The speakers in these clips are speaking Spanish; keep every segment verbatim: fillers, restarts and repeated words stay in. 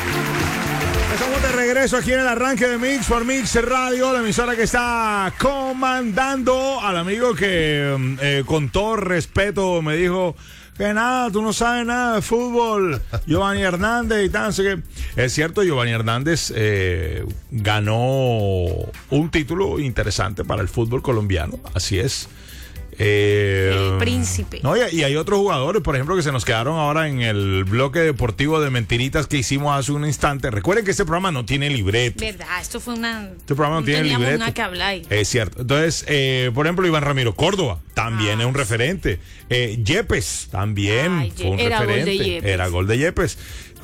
Estamos de regreso aquí en el arranque de Mix por Mix Radio, la emisora que está comandando al amigo que eh, con todo respeto me dijo que nada, tú no sabes nada de fútbol, Giovanni Hernández y tal. Así que es cierto, Giovanni Hernández eh, ganó un título interesante para el fútbol colombiano, así es. Eh, el príncipe. No, y, y hay otros jugadores, por ejemplo, que se nos quedaron ahora en el bloque deportivo de mentiritas que hicimos hace un instante. Recuerden que este programa no tiene libreto. Verdad, esto fue una... Este programa no, no tiene teníamos libreto. Nada que hablar. Es cierto. Entonces, eh, por ejemplo, Iván Ramiro Córdoba también ah, es un referente. Eh, Yepes también Ay, fue un era referente. Gol de Yepes. Era gol de Yepes.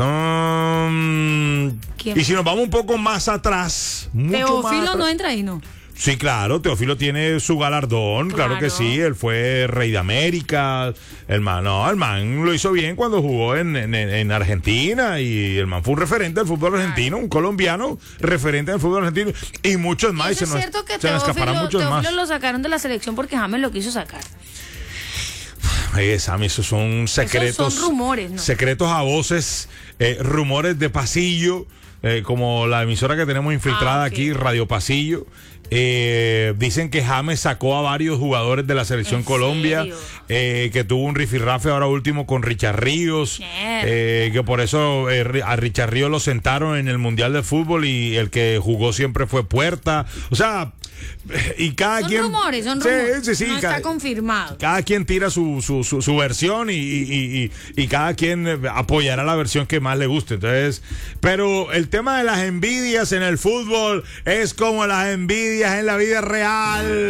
Um, y si nos vamos un poco más atrás, mucho Teófilo más atrás, no entra ahí, ¿no? Sí, claro, Teófilo tiene su galardón, claro, claro que sí, él fue rey de América, el man, no, el man lo hizo bien cuando jugó en, en, en Argentina y el man fue un referente del fútbol argentino, un colombiano referente del fútbol argentino y muchos más. ¿Es y se nos, cierto que se nos escaparán muchos Teófilo más. lo sacaron de la selección porque James lo quiso sacar? Ay, Sammy, esos son secretos. Esos son rumores, ¿no? Secretos a voces, eh, rumores de pasillo, eh, como la emisora que tenemos infiltrada ah, okay. aquí, Radio Pasillo. Eh, dicen que James sacó a varios jugadores de la selección Colombia, eh, que tuvo un rifirrafe ahora último con Richard Ríos, eh, que por eso eh, a Richard Ríos lo sentaron en el Mundial de Fútbol y el que jugó siempre fue Puerta. O sea, y cada son quien... rumores, son rumores, sí, sí, sí, no cada, está confirmado. Cada quien tira su, su, su, su versión y, y, y, y cada quien apoyará la versión que más le guste. Entonces, pero el tema de las envidias en el fútbol es como las envidias en la vida real.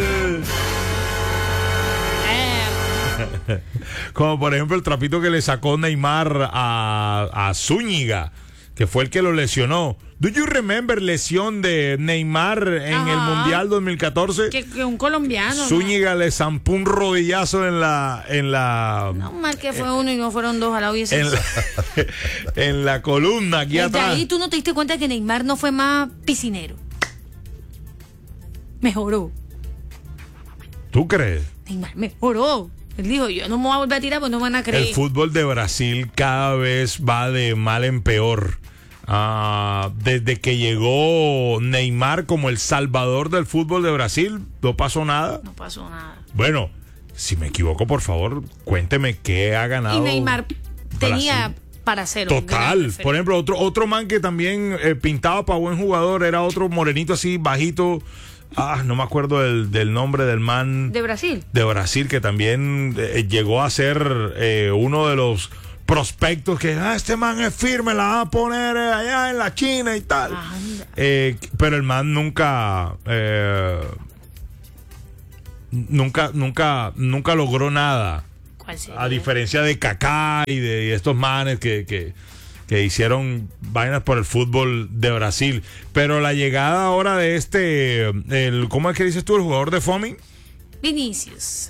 Como por ejemplo el trapito que le sacó Neymar a, a Zúñiga, que fue el que lo lesionó. Do you remember lesión de Neymar en Ajá. el Mundial dos mil catorce? Que, que un colombiano. Zúñiga ¿no? le zampó un rodillazo en la... En la no, mal que fue eh, uno y no fueron dos, a la hubiese en, la, en la columna aquí Desde atrás. ahí tú no te diste cuenta que Neymar no fue más piscinero. Mejoró. ¿Tú crees? Neymar mejoró. Él dijo, yo no me voy a volver a tirar, pues no me van a creer. El fútbol de Brasil cada vez va de mal en peor. Ah, desde que llegó Neymar como el salvador del fútbol de Brasil, no pasó nada. No pasó nada. Bueno, si me equivoco, por favor, cuénteme qué ha ganado. Y Neymar Brasil. tenía para hacer Total. Por ejemplo, otro, otro man que también eh, pintaba para buen jugador era otro morenito así, bajito. Ah, no me acuerdo del, del nombre del man. ¿De Brasil? De Brasil, que también eh, llegó a ser eh, uno de los prospectos que ah, este man es firme, la va a poner allá en la China y tal. Eh, pero el man nunca, eh, nunca, nunca, nunca logró nada. ¿Cuál sería? A diferencia de Kaká y de y estos manes que, que, que hicieron vainas por el fútbol de Brasil. Pero la llegada ahora de este, el, ¿cómo es que dices tú, el jugador de Fomi? Vinicius.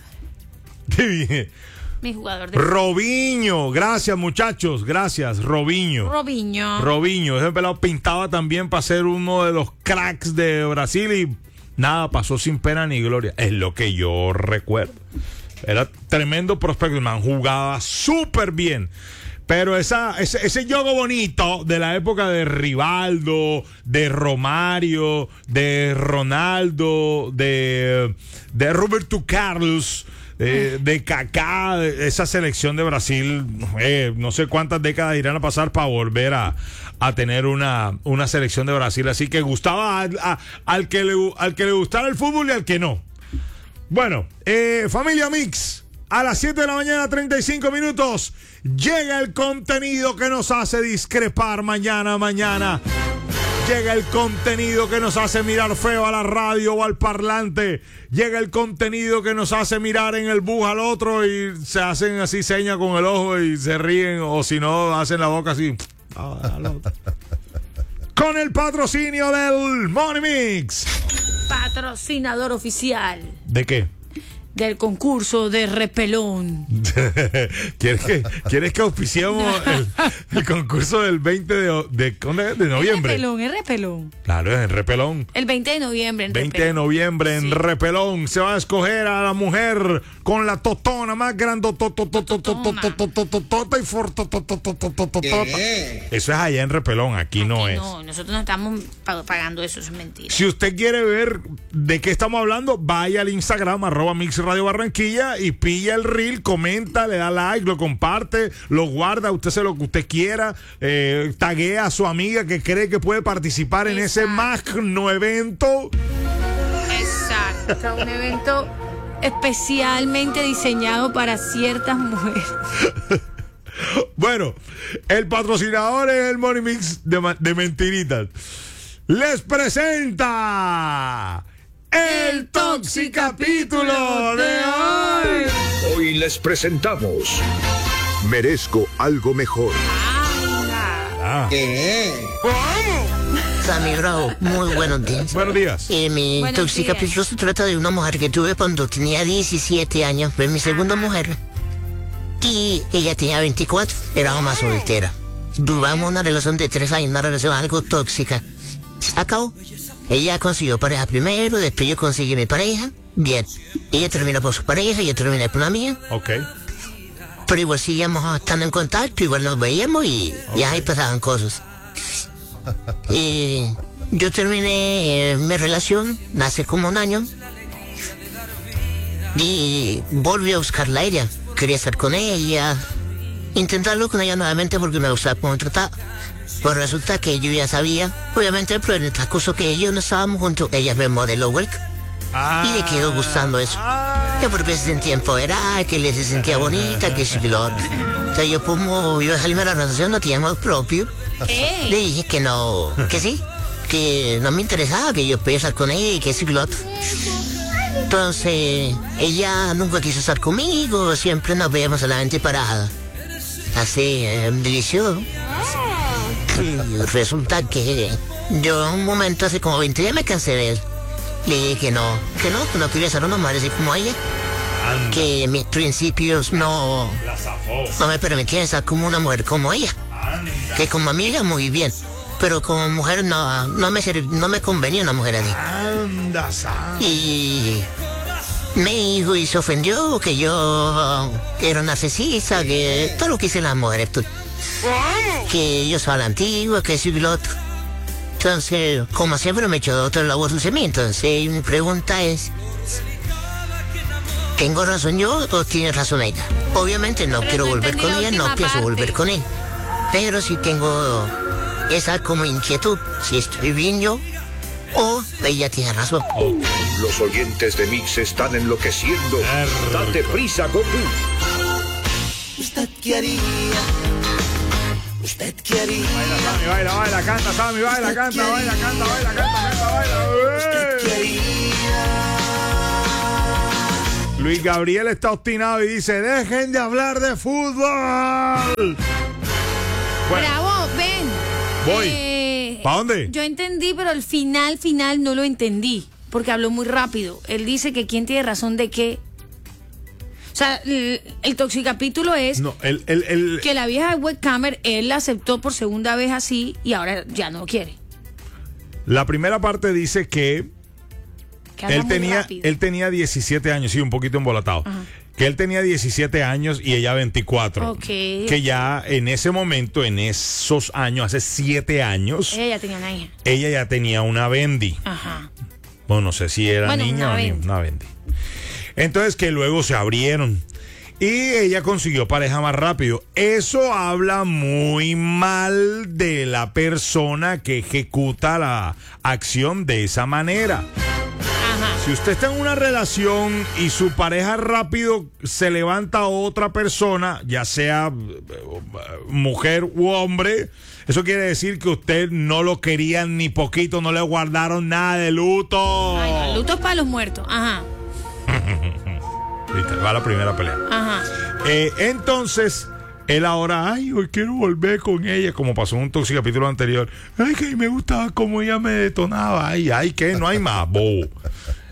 Mi jugador de Robinho, gracias muchachos, gracias, Robinho. Robinho. Robinho, ese pelado pintaba también para ser uno de los cracks de Brasil y nada, pasó sin pena ni gloria. Es lo que yo recuerdo. Era tremendo prospecto, el man jugaba súper bien. Pero esa, ese, ese juego bonito de la época de Rivaldo, de Romario, de Ronaldo, de, de Roberto Carlos, eh, de Kaká, de esa selección de Brasil, eh, no sé cuántas décadas irán a pasar para volver a, a tener una, una selección de Brasil. Así que gustaba a, a, al, que le, al que le gustara el fútbol y al que no. Bueno, eh, familia Mix, a las siete de la mañana, treinta y cinco minutos, llega el contenido que nos hace discrepar mañana, mañana. Llega el contenido que nos hace mirar feo a la radio o al parlante. Llega el contenido que nos hace mirar en el bus al otro y se hacen así señas con el ojo y se ríen, o si no, hacen la boca así. Con el patrocinio del Money Mix. Patrocinador oficial. ¿De qué? del concurso de repelón. ¿Quieres que, ¿quieres que auspiciemos el, el concurso del veinte de, de, de, de noviembre? Es repelón, es repelón. Claro, es en Repelón. El veinte de noviembre en veinte repelón. de noviembre en Sí. Repelón se va a escoger a la mujer con la totona más grandotototototototototota y fortototototototota. Eso es allá en Repelón, aquí no es. No, nosotros no estamos pag- pagando eso, eso es mentira. Si usted quiere ver de qué estamos hablando, vaya al Instagram, arroba Mix Radio Barranquilla, y pilla el reel, comenta, le da like, lo comparte, lo guarda, usted hace lo que usted quiera, eh, taguea a su amiga que cree que puede participar en ese Exacto. magno evento. Exacto, un evento especialmente diseñado para ciertas mujeres. Bueno, el patrocinador es el Money Mix de, ma- de mentiritas. Les presenta el Toxicapítulo de hoy. Hoy les presentamos Merezco algo mejor. Ah, Sammy Bravo, muy buenos días. buenos días. Eh, mi Buenos toxicapítulo se trata de una mujer que tuve cuando tenía diecisiete años. Fue mi segunda mujer. Y ella tenía veinticuatro. Era una soltera. Duramos una relación de tres años, una relación algo tóxica. Se acabó. Ella consiguió pareja primero, después yo conseguí mi pareja. Bien. Ella terminó por su pareja, yo terminé por la mía. Ok. Pero igual seguíamos estando en contacto, igual nos veíamos y ya ahí pasaban cosas. Y yo terminé eh, mi relación hace como un año y volví a buscarla a ella. Quería estar con ella, intentarlo con ella nuevamente porque me gustaba cómo me trataba. Pues resulta que yo ya sabía, obviamente, pero en el transcurso que ellos no estábamos juntos, ella me modeló welcome. Y le quedó gustando eso. Que porque se sentía empoderada, que le se sentía bonita, que sí, que lo otro. O sea, yo como iba a salirme de la relación, no tenía amor propio. Ey. Le dije que no, que sí, que no me interesaba, que yo podía estar con ella y que sí, que lo otro. Entonces, ella nunca quiso estar conmigo, siempre nos veíamos solamente paradas. Así, eh, delicioso. Y resulta que yo en un momento, hace como veinte días, me cansé de él. Le dije que no, que no, que no quería ser una mujer así como ella. Anda, Que mis principios no, la zafó. no me permitían estar como una mujer como ella. Anda. Que como amiga muy bien, pero como mujer no, no, me, ser- no me convenía una mujer así. Anda, sa- Y me dijo y se ofendió que yo era narcisista, que todo lo que hice las mujeres, tú. Que yo soy la antigua, que soy lo otro. Entonces, como siempre me echó otro lado dulce a mí. Entonces, mi pregunta es, ¿tengo razón yo o tiene razón ella? Obviamente no Pero quiero no volver entendí con la ella, no última pienso parte. volver con él. Pero sí tengo esa como inquietud, si estoy bien yo o ella tiene razón. Los oyentes de Mix están enloqueciendo. Error. Date prisa, Goku. ¿Usted qué haría? ¿Usted qué haría? Baila, Sammy, baila, baila, canta, Sammy, baila, canta, baila, canta, baila, canta, canta, baila. ¿Qué ¡Eh! haría? Luis Gabriel está obstinado y dice, dejen de hablar de fútbol. Bueno, Bravo, ven. Voy. Eh, ¿Pa' dónde? Yo entendí, pero el final, final no lo entendí. Porque habló muy rápido. Él dice que quién tiene razón de qué. O sea, el, el toxicapítulo es no, el, el, el, que la vieja de webcamer, él la aceptó por segunda vez así y ahora ya no quiere. la primera parte dice que Que habla él muy tenía, rápido. él tenía diecisiete años, sí, un poquito embolatado. Ajá. Que él tenía diecisiete años y ella veinticuatro. Ok. Que ya en ese momento, en esos años, hace siete años, Ella ya tenía una hija. ella ya tenía una Bendy. Ajá. Bueno, no sé si era Bueno, niña una o niño, Bendy. una Bendy. Entonces que luego se abrieron. Y ella consiguió pareja más rápido. Eso habla muy mal de la persona que ejecuta la acción de esa manera. Ajá. Si usted está en una relación y su pareja rápido se levanta a otra persona, ya sea eh, mujer u hombre, eso quiere decir que usted no lo querían ni poquito, no le guardaron nada de luto. Ay, no, luto es para los muertos. Ajá. Viste, va la primera pelea. Ajá. Eh, entonces, él ahora, ay, hoy quiero volver con ella, como pasó en un tóxico capítulo anterior. Ay, que me gustaba cómo ella me detonaba. Ay, ay, que no hay más, bobo.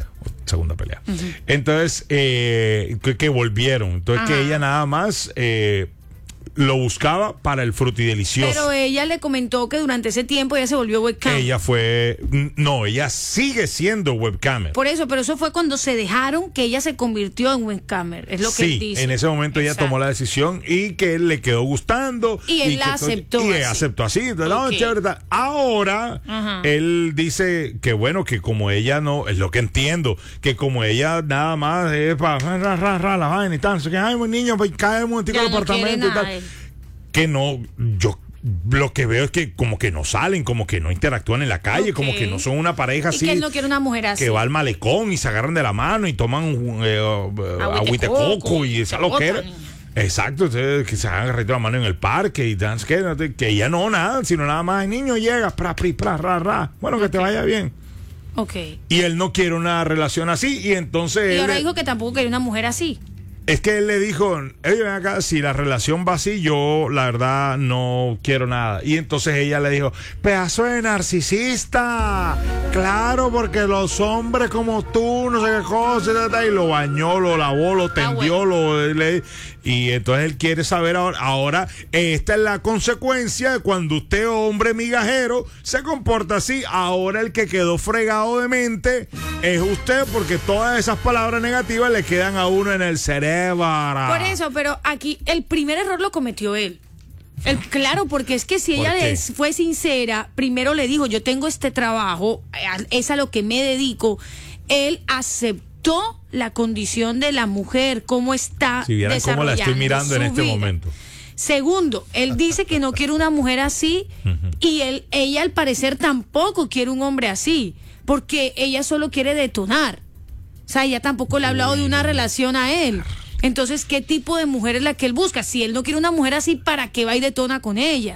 segunda pelea. Uh-huh. Entonces, eh, que, que volvieron. Entonces, Ajá. que ella nada más eh, lo buscaba para el frutidelicioso. Pero ella le comentó que durante ese tiempo ella se volvió webcam. Ella fue, no, ella sigue siendo webcamer. Por eso, pero eso fue cuando se dejaron que ella se convirtió en webcamer, es lo que sí, él dice. En ese momento Exacto. ella tomó la decisión y que él le quedó gustando. Y él y la aceptó. Y así. aceptó así. No, okay. chévere, ahora, Ajá. él dice que bueno, que como ella no, es lo que entiendo, que como ella nada más es para ra, ra, ra, la vaina y tal, que ay, niño, pues cae un momentico al apartamento y tal. Él. Que no, yo lo que veo es que como que no salen, como que no interactúan en la calle, okay. como que no son una pareja así. Y que él no quiere una mujer así. Que va al malecón y se agarran de la mano y toman eh, agüite coco, coco y esa lo que era. Exacto, entonces, que se hagan de la mano en el parque y dan, que, que ella no nada, sino nada más, niño llega, pra, pri, pra, ra, ra. Bueno, okay. que te vaya bien. Ok. Y él no quiere una relación así y entonces... Y ahora él, dijo que tampoco quería una mujer así. Es que él le dijo, oye, ven acá, si la relación va así, yo la verdad no quiero nada. Y entonces ella le dijo, pedazo de narcisista, claro, porque los hombres como tú, no sé qué cosa, y lo bañó, lo lavó, lo tendió, ah, bueno. lo le, y entonces él quiere saber ahora, ahora, esta es la consecuencia de cuando usted, hombre migajero, se comporta así. Ahora el que quedó fregado de mente es usted, porque todas esas palabras negativas le quedan a uno en el cerebro. Por eso, pero aquí el primer error lo cometió él. El, claro, porque es que si ella le fue sincera, primero le dijo, yo tengo este trabajo, es a lo que me dedico. Él aceptó la condición de la mujer, cómo está si vieran cómo la estoy mirando en este vida. momento. Segundo, él dice que no quiere una mujer así uh-huh. y él, ella al parecer tampoco quiere un hombre así, porque ella solo quiere detonar. O sea, ella tampoco le ha hablado de una relación a él. Entonces, ¿qué tipo de mujer es la que él busca? Si él no quiere una mujer así, ¿para qué va y detona con ella?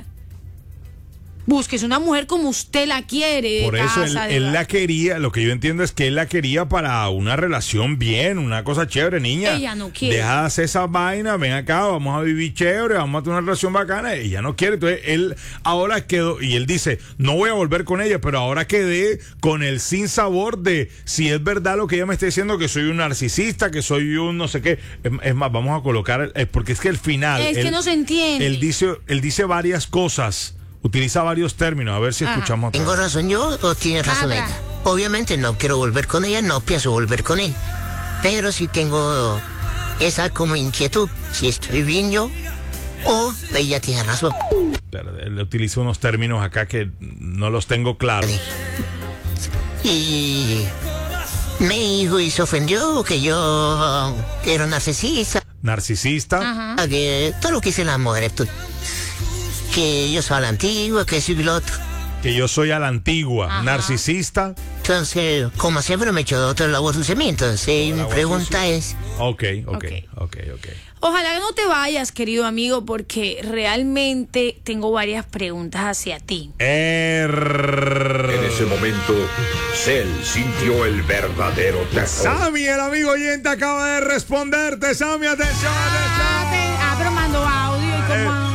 Búsquese una mujer como usted la quiere. Por eso él, él la quería, lo que yo entiendo es que él la quería para una relación bien, una cosa chévere, niña. Ella no quiere. Deja de hacer esa vaina, ven acá, vamos a vivir chévere, vamos a tener una relación bacana. Ella no quiere, entonces él ahora quedó, y él dice, no voy a volver con ella, pero ahora quedé con el sinsabor de si es verdad lo que ella me está diciendo, que soy un narcisista, que soy un no sé qué. Es, es más, vamos a colocar, porque es que el final... Es él, que no se entiende. Él dice, él dice varias cosas. Utiliza varios términos, a ver si Ajá. escuchamos. ¿Tengo razón yo o tiene razón Ajá. ella? Obviamente no quiero volver con ella, no pienso volver con él. Pero sí tengo esa como inquietud, si estoy bien yo o ella tiene razón. Pero él utiliza unos términos acá que no los tengo claros. Y me dijo y se ofendió que yo era narcisista. Narcisista. Ajá. Que todo lo que hice la mujer, que yo soy a la antigua, que soy el otro. Que yo soy a la antigua, Ajá. narcisista. Entonces, como siempre me echó otro el agua dulce. Entonces, mi pregunta sucio. es... Ok, ok, ok, ok. Ojalá no te vayas, querido amigo, porque realmente tengo varias preguntas hacia ti. Er... En ese momento, Cell sintió el verdadero terror. Sammy, el amigo oyente, acaba de responderte. Sammy, atención, atención. Ah, pero mandó audio y como...